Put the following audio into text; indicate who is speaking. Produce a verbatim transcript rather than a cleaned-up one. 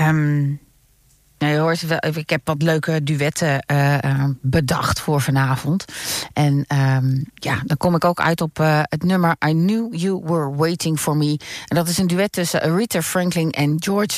Speaker 1: Um, nee, hoor, ik heb wat leuke duetten uh, uh, bedacht voor vanavond. En um, ja, dan kom ik ook uit op uh, het nummer I Knew You Were Waiting For Me. En dat is een duet tussen Aretha Franklin en George